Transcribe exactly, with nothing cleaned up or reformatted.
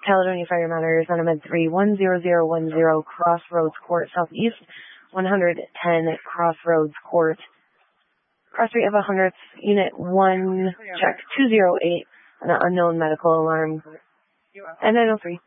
Caledonia Fire Matters on Med three one zero zero one zero Crossroads Court Southeast, one hundred ten Crossroads Court. Cross rate of one hundredth, Unit one, check two zero eight, an unknown medical alarm. And nine oh three.